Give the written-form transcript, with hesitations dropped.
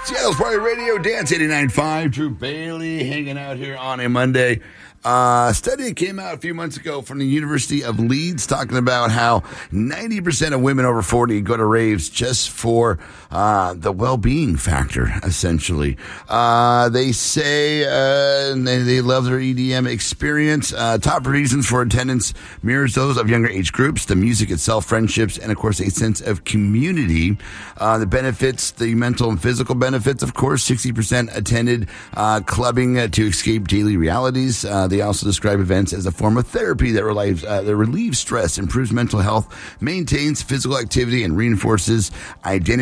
Seattle's Party Radio, Dance 89.5. Drew Bailey hanging out here on a Monday. Study came out a few months ago from the University of Leeds talking about how 90% of women over 40 go to raves just for the well-being factor, essentially. They say they love their EDM experience. Top reasons for attendance mirrors those of younger age groups, the music itself, friendships, and, of course, a sense of community. The benefits, the mental and physical benefits, of course, 60% attended clubbing to escape daily realities. They also describe events as a form of therapy that relieves stress, improves mental health, maintains physical activity, and reinforces identity.